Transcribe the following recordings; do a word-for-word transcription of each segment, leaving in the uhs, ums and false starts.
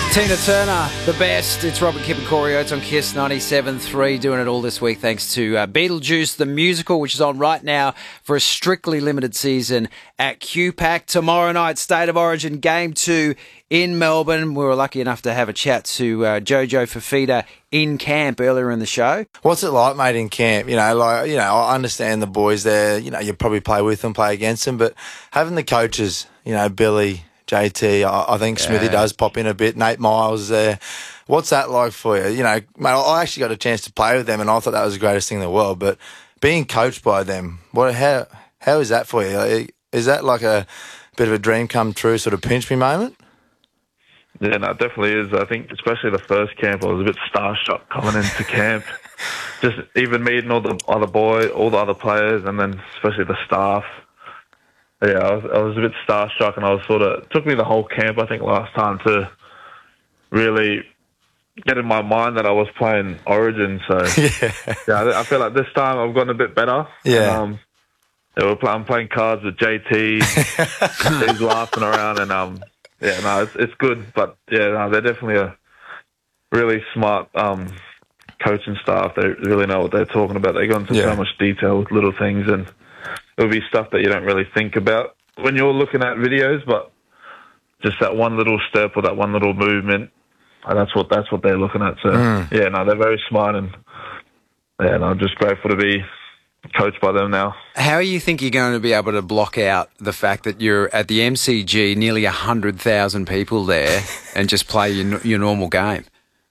Tina Turner, the best. It's Robert, Kip and Corey Oates on Kiss ninety-seven point three, doing it all this week thanks to uh, Beetlejuice, the musical, which is on right now for a strictly limited season at Q PAC. Tomorrow night, State of Origin Game two in Melbourne. We were lucky enough to have a chat to uh, Jojo Fifita in camp earlier in the show. What's it like, mate, in camp? You know, like, you know, I understand the boys there, you know, you probably play with them, play against them, but having the coaches, you know, Billy, J T, I, I think yeah. Smithy does pop in a bit, Nate Miles there. What's that like for you? You know, mate, I actually got a chance to play with them and I thought that was the greatest thing in the world, but being coached by them, what, how, how is that for you? Is that like a bit of a dream come true sort of pinch me moment? Yeah, no, it definitely is. I think especially the first camp, I was a bit starstruck coming into camp. Just even meeting all the other boys, all the other players, and then especially the staff. Yeah, I was, I was a bit starstruck, and I was sort of, it took me the whole camp, I think, last time to really get in my mind that I was playing Origin. So, yeah, yeah I feel like this time I've gotten a bit better. Yeah. Um, yeah we're play, I'm playing cards with J T. He's laughing around, and um, yeah, no, it's, it's good. But, yeah, no, they're definitely a really smart um, coaching staff. They really know what they're talking about. They go into yeah. so much detail with little things, and it'll be stuff that you don't really think about when you're looking at videos, but just that one little step or that one little movement, and that's what that's what they're looking at. So, mm. yeah, no, they're very smart, and yeah, no, I'm just grateful to be coached by them now. How do you think you're going to be able to block out the fact that you're at the M C G, nearly one hundred thousand people there, and just play your, your normal game?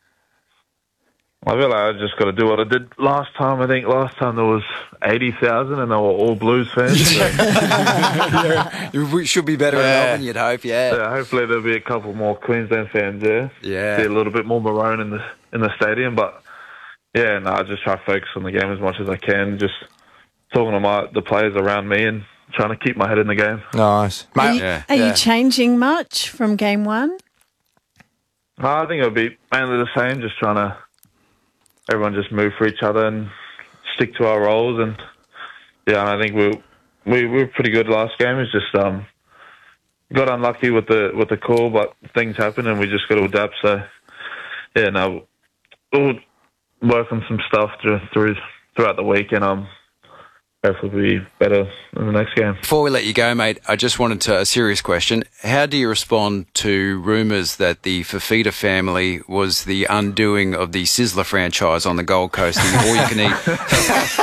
I feel like I just got to do what I did last time. I think last time there was eighty thousand and they were all Blues fans. So. yeah. We should be better yeah. in Melbourne, you'd hope, yeah. yeah. Hopefully there'll be a couple more Queensland fans there. Yeah. See a little bit more maroon in the in the stadium. But, yeah, no, I just try to focus on the game as much as I can. Just talking to my the players around me and trying to keep my head in the game. Nice. Mate, are you, yeah. are yeah. you changing much from game one? No, I think it'll be mainly the same, just trying to everyone just move for each other and stick to our roles. And yeah, I think we we we were pretty good last game. It's just um got unlucky with the with the call, but things happen and we just got to adapt. So yeah, no, we'll work on some stuff through, through throughout the week, and um hopefully be better in the next game. Before we let you go, mate, I just wanted to a serious question. How do you respond to rumours that the Fifita family was the undoing of the Sizzler franchise on the Gold Coast, the all you can eat